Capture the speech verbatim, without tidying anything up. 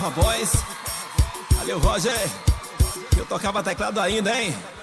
Forra Boys. Valeu, Roger. Eu tocava teclado ainda, hein?